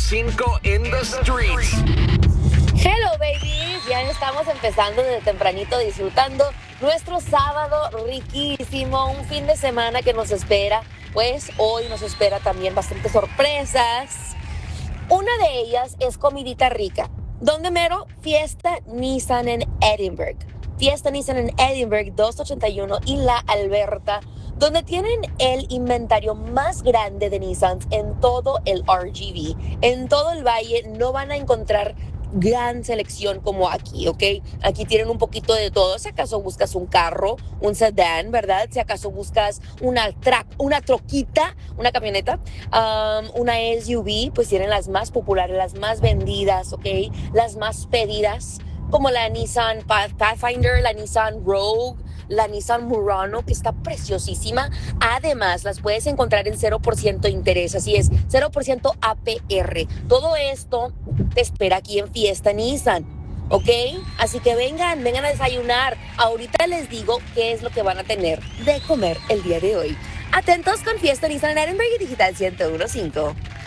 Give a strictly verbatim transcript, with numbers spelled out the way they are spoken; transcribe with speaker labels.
Speaker 1: cinco in the streets.
Speaker 2: Hello babies, ya estamos empezando desde tempranito disfrutando nuestro sábado riquísimo, un fin de semana que nos espera, pues hoy nos espera también bastantes sorpresas. Una de ellas es comidita rica. ¿Dónde mero? Fiesta Nissan en Edinburgh. Fiesta Nissan en Edinburgh doscientos ochenta y uno y La Alberta, donde tienen el inventario más grande de Nissans en todo el R G V. En todo el valle no van a encontrar gran selección como aquí, ¿ok? Aquí tienen un poquito de todo. Si acaso buscas un carro, un sedán, ¿verdad? Si acaso buscas una, tra- una troquita, una camioneta, um, una S U V, pues tienen las más populares, las más vendidas, ¿ok? Las más pedidas, como la Nissan Pathfinder, la Nissan Rogue, la Nissan Murano, que está preciosísima. Además, las puedes encontrar en cero por ciento de interés, así es, cero por ciento A P R. Todo esto te espera aquí en Fiesta Nissan, ¿ok? Así que vengan, vengan a desayunar. Ahorita les digo qué es lo que van a tener de comer el día de hoy. Atentos con Fiesta Nissan en Edinburgh y Digital ciento uno punto cinco.